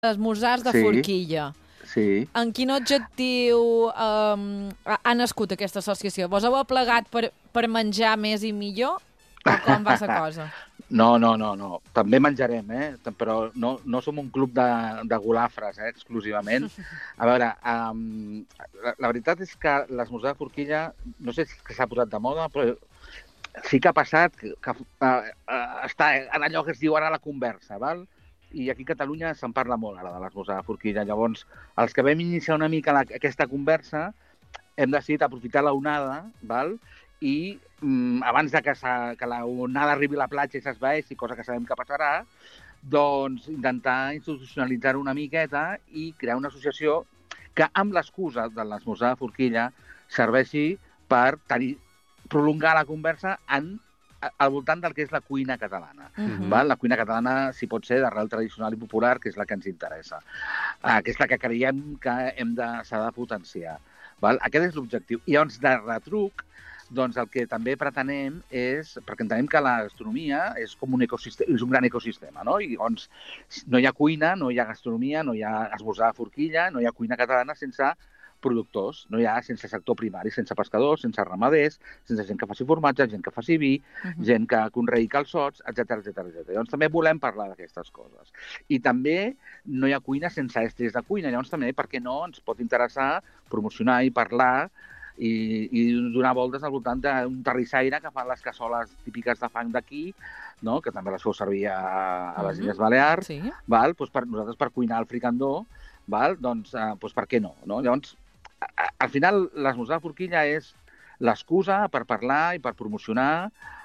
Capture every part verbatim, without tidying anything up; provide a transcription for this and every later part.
esmorzars de Sí. forquilla. Sí. En quin objectiu um, ha nascut aquesta associació? Vos heu aplegat per, per menjar més i millor? O com va la cosa? No, no, no, no. També menjarem, eh? Però no, no som un club de, de golafres, eh? Exclusivament. A veure, um, la, la veritat és que l'esmorzar de forquilla, no sé si s'ha posat de moda, però sí que ha passat que, que uh, uh, està en allò que es diu ara la conversa, val? I aquí a Catalunya se'n parla molt ara de l'esmorzar de forquilla. Llavors, els que vam iniciar una mica la, aquesta conversa hem decidit aprofitar la onada, val? I mm, abans de que, que la onada arribi a la platja i s'esvaeixi, cosa que sabem que passarà, doncs intentar institucionalitzar una miqueta i crear una associació que, amb l'excusa de l'esmorzar de forquilla, serveixi per tenir, prolongar la conversa en, al voltant del que és la cuina catalana. Mhm. Val? La cuina catalana, si pot ser, d'arrel tradicional i popular, que és la que ens interessa, uh, que és la que creiem que hem de, s'ha de potenciar. Val? Aquest és l'objectiu. I llavors, de retruc, doncs el que també pretenem és, perquè entenem que la gastronomia és com un ecosistema, és un gran ecosistema, no? I llavors no hi ha cuina, no hi ha gastronomia, no hi ha esmorzar de forquilla, no hi ha cuina catalana sense productors, no hi ha sense sector primari, sense pescadors, sense ramaders, sense gent que faci formatge, gent que faci vi, uh-huh. gent que conreï calçots, etcètera, etcètera, etcètera. Llavors també volem parlar d'aquestes coses. I també no hi ha cuina sense estris de cuina, llavors també, per què no, ens pot interessar promocionar i parlar i, i donar voltes al voltant d'un terrissaire que fan les cassoles típiques de fang d'aquí, no? Que també les feu servir a, a les Illes Balears, Sí. val? Pues per nosaltres per cuinar el fricandó, val? Doncs, eh, pues per què no? No? Llavors, a, a, al final, l'esmorzar de forquilla és l'excusa per parlar i per promocionar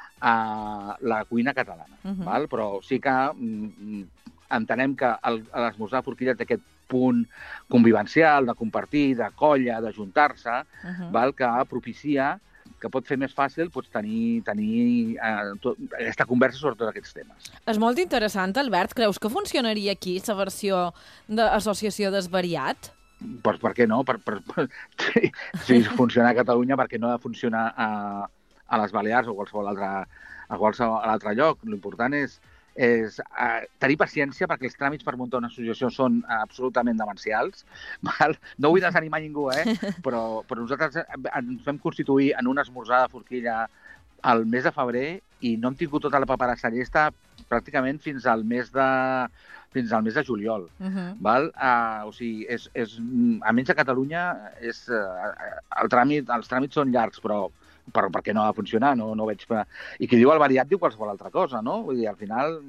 uh, la cuina catalana, Mhm. val? Però sí que mm, entenem que el- l'esmorzar de forquilla té aquest punt convivencial, de compartir, de colla, d'ajuntar-se, Mhm. val? Que propicia, que pot fer més fàcil pots tenir, tenir eh, tot, aquesta conversa sobre tots aquests temes. És molt interessant, Albert. Creus que funcionaria aquí la versió d'associació desvariat? Doncs per què no? Per, per, per, si, si funciona a Catalunya, per què no ha de funcionar a, a les Balears o a qualsevol altre, a qualsevol altre lloc? L'important és, és uh, tenir paciència perquè els tràmits per muntar una associació són uh, absolutament demencials. Val? No vull desanimar ningú, eh? però, però nosaltres ens vam constituir en un esmorzar de forquilla al mes de febrer i no hem tingut tota la paperassa llesta pràcticament fins al mes de, fins al mes de juliol. Mhm. Val? Uh, o sigui, és, és, almenys a Catalunya és, uh, el tràmit, els tràmits són llargs, però per, per què no ha de funcionar? No, no veig... I qui diu el variat diu qualsevol altra cosa, no? Vull dir, al final,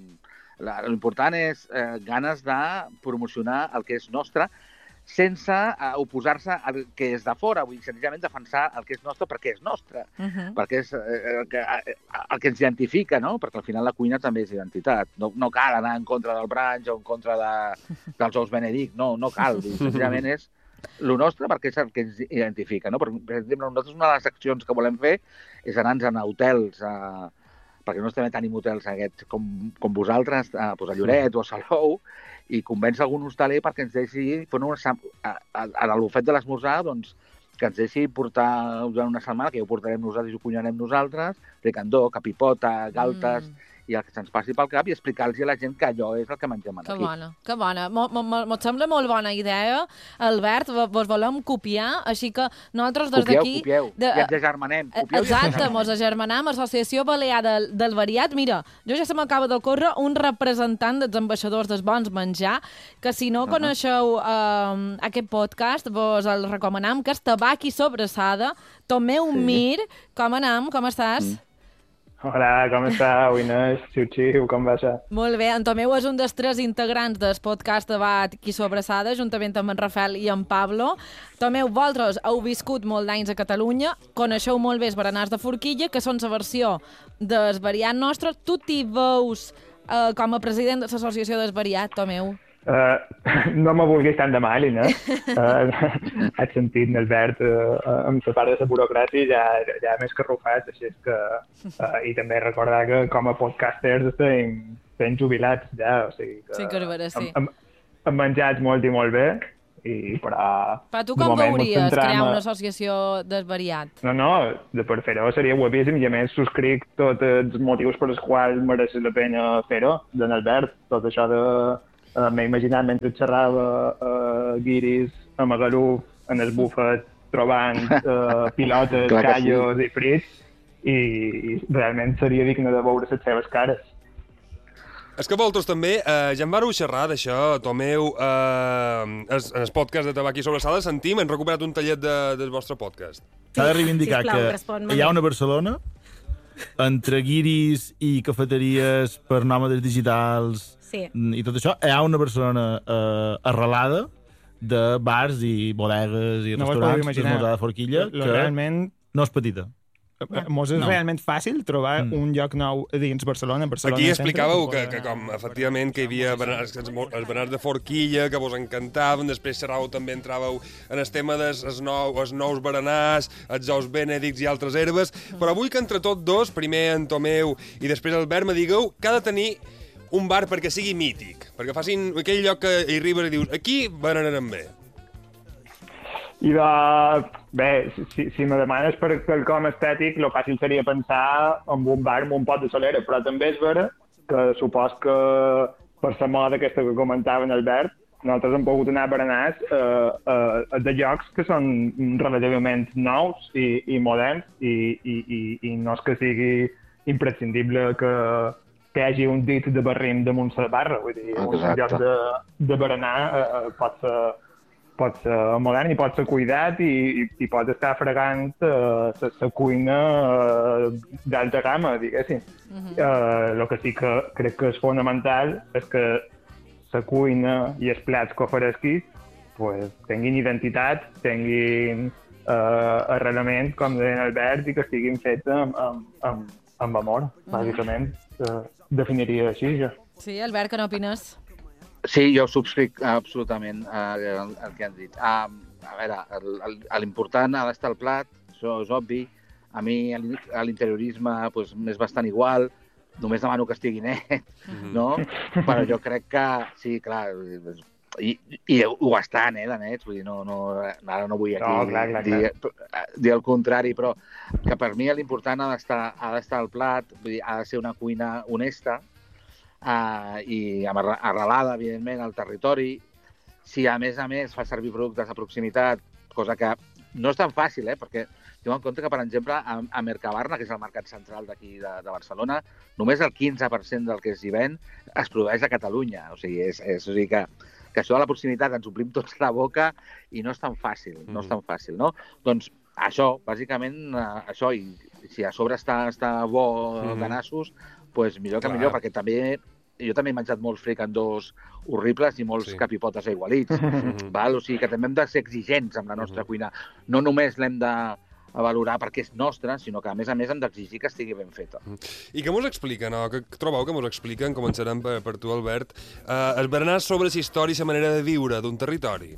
l'important és eh, ganes de promocionar el que és nostre sense uh, oposar-se al que és de fora, vull dir, senzillament defensar el que és nostre perquè és nostre, Mhm. perquè és eh, el, que, el que ens identifica, no? Perquè al final la cuina també és identitat. No, no cal anar en contra del brunch o en contra de, dels ous Benedict, no, no cal. Vull dir, senzillament és el nostre perquè és el que ens identifica, no? Per, per exemple, nosaltres una de les accions que volem fer és anar-nos a hotels, a, perquè nosaltres també tenim hotels aquests com, com vosaltres, a, doncs a Lloret o a Salou, i convèncer algun hostaler perquè ens deixi fer una, a, a, a l'ofet de l'esmorzar, doncs, que ens deixi portar durant una setmana, que ja ho portarem nosaltres i ho cuinarem nosaltres, fricandó, capipota, galtes, Mm. i el que se'ns passi pel cap i explicar-los a la gent que allò és el que mengem Que aquí. bona, que bona. Mos sembla molt bona idea, Albert, vos volem copiar, així que nosaltres des Copieu, d'aquí... copieu, de- i ens agermanem. Copieu i ens Exacte, agermanem. mos agermanem, Associació Balear del, del Variat. Mira, jo ja se m'acaba d'ocórrer un representant dels ambaixadors dels bons menjar, que si no Ah. coneixeu eh, aquest podcast, vos el recomanem, que és Tabac i Sobrassada. Tomeu Sí. Mir, com anem? Com estàs? Mm. Hola, com està? Buenas, xiu-xiu, com va ser? Molt bé, en Tomeu és un dels tres integrants del podcast Tabac i Sobrassada, juntament amb en Rafael i en Pablo. Tomeu, vosaltres heu viscut molt d'anys a Catalunya, coneixeu molt bé els berenars de forquilla, que són la versió del variat nostre. Tu t'hi veus eh, com a president de l'associació del variat, Tomeu? Uh, no me vulguis tant de mal, no? Uh, has sentit l'Albert uh, amb la part de la burocràcia ja, ja més que arrufat, així és que... Uh, I també recordar que com a podcasters estem, estem jubilats ja, o sigui que... Sí que és vera, sí. Hem, hem menjat molt i molt bé, i però... Però tu de com moment mos veuries centram crear a- una associació del variat? No, no, de per fer-ho seria guapíssim i a més subscric tots els motius per els quals mereix la pena fer-ho, d'en Albert, tot això de Uh, M'he imaginat mentre xerrava uh, guiris a Magaluf, en el bufet, trobant uh, pilotes, callos sí. i frits, i, i realment seria digne de veure les seves cares. És que vosaltres també, eh, ja en vareu xerrar d'això, Tomeu, eh, es, en el podcast de Tabac i Sobrassada, sentim, hem recuperat un tallet de, del vostre podcast. S'ha de reivindicar que hi ha una Barcelona entre guiris i cafeteries per nòmades digitals sí. i tot això, hi ha una Barcelona eh, arrelada de bars i bodegues i no restaurants d'esmorzar de forquilla lo, lo que realment... no és petita. Mos és no. realment fàcil trobar mm. un lloc nou dins Barcelona. Barcelona Aquí explicàveu que, que com, efectivament, que hi havia Bernars, els Bernars de Forquilla, que vos encantaven, després xerràveu també entràveu en el tema dels els nou, els nous berenars, els ous benedicts i altres herbes, però vull que entre tots dos, primer en Tomeu i després Albert, me digueu que ha de tenir un bar perquè sigui mític, perquè facin aquell lloc que hi arribes i dius, aquí berenarem bé. I de... Bé, si, si me demanes per quelcom estètic, el fàcil seria pensar en un bar amb un pot de solera, però també és vera que supos que per la moda aquesta que comentava en Albert, nosaltres hem pogut anar a berenars eh, eh, de llocs que són relativament nous i, i moderns i, i, i, i no és que sigui imprescindible que, que hi hagi un dit de barrim damunt la barra. Vull dir, un lloc de, de berenar eh, pot ser pot ser modern i pot ser cuidat i, i, i pot estar fregant la uh, cuina uh, d'alta gamma, diguéssim. Uh-huh. uh, el que sí que crec que és fonamental és que la cuina i els plats que oferesquis pues, tinguin identitat, tinguin uh, arrelament, com deia Albert, i que estiguin fets amb, amb, amb, amb amor, uh-huh. bàsicament. Uh, definiria així, jo. Sí, Albert, què n'opines? Sí, jo subscric absolutament eh, el, el que han dit. Uh, a veure, l'important ha d'estar al plat, això és obvi. A mi l'interiorisme pues, és bastant igual, només demano que estigui net, mm-hmm. no? Però jo crec que, sí, clar, i, i ho estan, eh, de nets, vull dir, no, no, ara no vull aquí no, clar, clar, dir, clar. dir el contrari, però que per mi l'important ha d'estar ha d'estar al plat, vull dir, ha de ser una cuina honesta, Uh, i arrelada, evidentment, al territori. Si, a més a més, fa servir productes de proximitat, cosa que no és tan fàcil, eh? Perquè tinc en compte que, per exemple, a, a Mercabarna, que és el mercat central d'aquí de, de Barcelona, només el quinze per cent del que s'hi ven es produeix a Catalunya. O sigui, és, és, o sigui que, que això de la proximitat ens omplim tots la boca i no és tan fàcil, no és tan fàcil, no? Doncs això, bàsicament, uh, això, i si a sobre està, està bo mm-hmm. de nassos, pues millor que Clar. millor, perquè també jo també he menjat molts fricandós horribles i molts sí. capipotes aigualits. Mm-hmm. Val? O sigui que també hem de ser exigents amb la nostra mm-hmm. cuina. No només l'hem de valorar perquè és nostra, sinó que a més a més hem d'exigir que estigui ben feta. I què mos expliquen, no? Que trobeu que mos expliquen, començarem per, per tu, Albert, eh, el berenar sobre la història i la manera de viure d'un territori?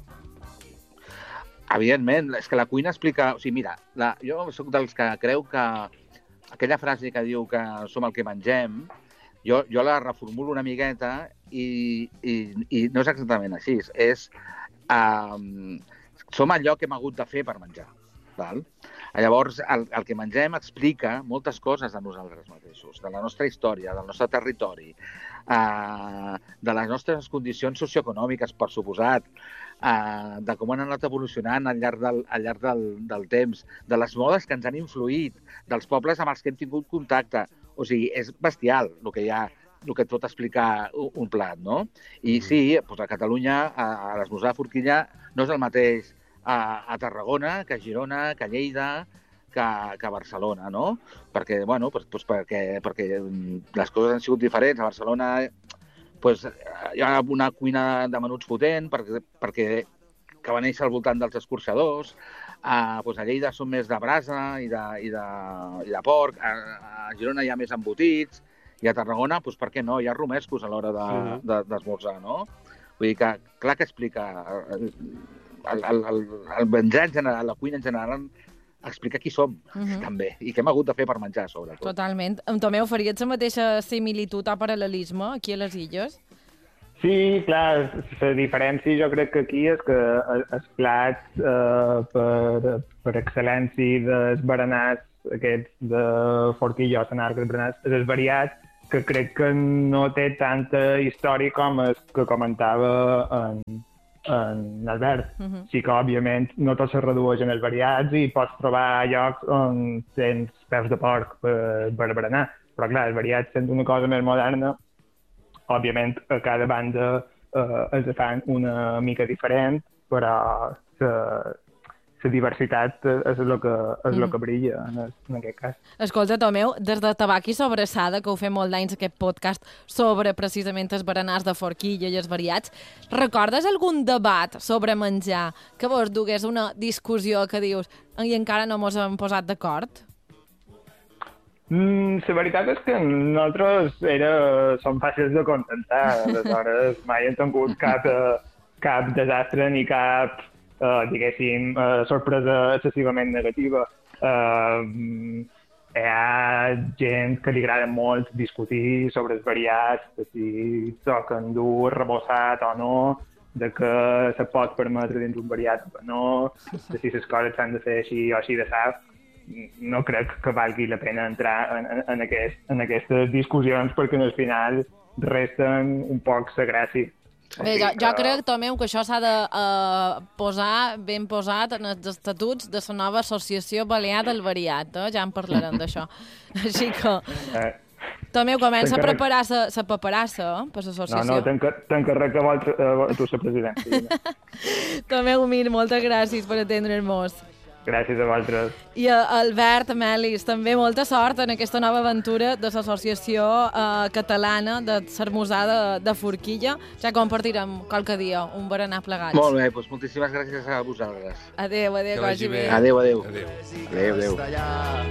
Evidentment, és que la cuina explica... O sigui, mira, la, jo soc dels que creu que aquella frase que diu que som el que mengem, jo, jo la reformulo una miqueta i, i, i no és exactament així. És, um, som allò que hem hagut de fer per menjar. Val? Llavors, el, el que mengem explica moltes coses de nosaltres mateixos, de la nostra història, del nostre territori, uh, de les nostres condicions socioeconòmiques, per suposat, uh, de com han anat evolucionant al llarg, del, al llarg del, del temps, de les modes que ens han influït, dels pobles amb els que hem tingut contacte. O sigui, és bestial el que hi ha, el que et pot explicar un plat, no? I sí, doncs a Catalunya, a, a l'esmorzar de forquilla, no és el mateix a, a Tarragona, que a Girona, que a Lleida, que, que a Barcelona, no? Perquè, bueno, doncs, doncs perquè, perquè les coses han sigut diferents. A Barcelona doncs, hi ha una cuina de menuts potent, perquè, perquè que va néixer al voltant dels escorxadors. Uh, doncs a Lleida són més de brasa i de, i de, i de porc. A, a Girona hi ha més embotits. I a Tarragona, doncs per què no? Hi ha romescos a l'hora d'esmorzar, de, de, no? Vull dir que, clar que explica... El, el, el, el menjar en general, la cuina en general, explica qui som, uh-huh. també, i què hem hagut de fer per menjar, sobretot. Totalment. Tomeu, faries la mateixa similitud o paral·lelisme aquí a les Illes? Sí, clar, la diferència jo crec que aquí és que els plats eh, per, per excel·lència dels berenars aquests de forquilla o senar, que berenars, és variat, que crec que no té tanta història com el que comentava en, en Albert. Uh-huh. Sí que, òbviament, no tot se redueix en els variats i pots trobar llocs on tens peus de porc per, per berenar. Però, clar, els variats, sent una cosa més moderna, òbviament, a cada banda eh, els fan una mica diferent, però la diversitat és el que, és el que brilla en, en aquest cas. Escolta, Tomeu, des de Tabac i Sobrassada, que ho fem molt d'anys, aquest podcast sobre precisament els berenars de forquilla i els variats, recordes algun debat sobre menjar que vos dugués una discussió que dius i encara no mos hem posat d'acord? Mm, la veritat és que nosaltres era, som fàcils de contentar, aleshores mai hem tingut cap, cap desastre ni cap Uh, diguéssim, uh, sorpresa excessivament negativa. Uh, hi ha gent que li agrada molt discutir sobre els variats, de si toquen dur rebossat o no, de que se pot permetre dins un variat o no, de si les coses s'han de fer així o així de sap. No crec que valgui la pena entrar en, en, en, aquest, en aquestes discussions perquè al final resten un poc la gràcia. Bé, jo, jo crec, Tomeu, que això s'ha de uh, posar ben posat en els estatuts de la nova Associació Balear del Variat, eh? Ja en parlarem d'això. Així que... Eh. Tomeu, comença a preparar la paperassa eh? Per l'associació. No, no, t'encarrec a tu la presidència. Tomeu Mir, moltes gràcies per atendre'ns. Gràcies a vosaltres. I a Albert Melis, també molta sort en aquesta nova aventura de l'Associació eh, Catalana de Sermosà de, de Forquilla. Ja compartirem qualque dia un berenar plegats. Molt bé, doncs moltíssimes gràcies a vosaltres. Adéu, adéu, que vagi bé. Adéu, adéu. Adéu, adéu. adéu.